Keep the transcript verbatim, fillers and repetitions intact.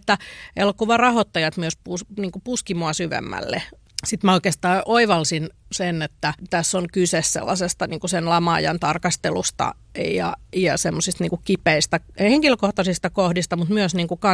että elokuvan rahoittajat myös pus, niin kuin puski mua syvemmälle. Sitten mä oikeastaan oivalsin sen, että tässä on kyse sellaisesta niin kuin sen lama-ajan tarkastelusta ja, ja semmoisista niin kuin kipeistä henkilökohtaisista kohdista, mutta myös niin kuin